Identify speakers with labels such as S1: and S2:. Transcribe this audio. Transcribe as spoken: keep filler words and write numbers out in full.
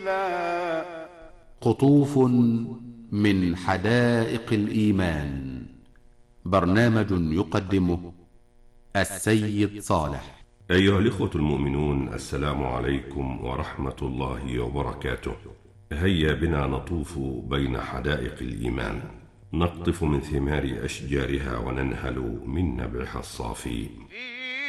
S1: إلا.
S2: قطوف من حدائق الإيمان، برنامج يقدمه السيد صالح.
S3: أيها الإخوة المؤمنون، السلام عليكم ورحمة الله وبركاته. هيا بنا نطوف بين حدائق الإيمان، نقطف من ثمار أشجارها وننهل من نبعها الصافي.